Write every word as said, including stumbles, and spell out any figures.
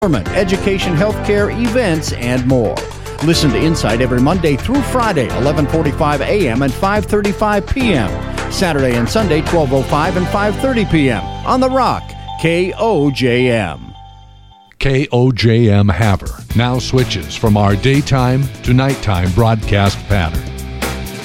education, healthcare, events, and more. Listen to Insight every Monday through Friday, eleven forty-five a.m. and five thirty-five p.m. Saturday and Sunday, twelve oh five and five thirty p.m. on The Rock, K O J M. K O J M Havre now switches from our daytime to nighttime broadcast pattern.